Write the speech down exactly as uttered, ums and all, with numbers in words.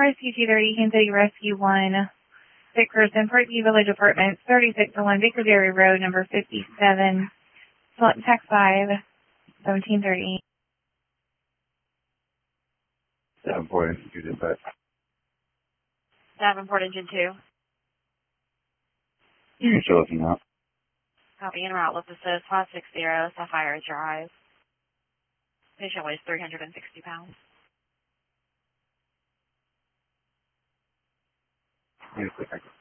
Rescue two thirty, Kansas City Rescue one. Sick person, Parkview Village Apartments, thirty-six oh one Baker Dairy Road, number fifty-seven. Select tax five, seventeen thirty. Davenport Institute dispatch. Davenport Engine two. You can show us now. Copy en route with assist five sixty Sapphire Drive. Patient weighs three hundred sixty pounds. Yes,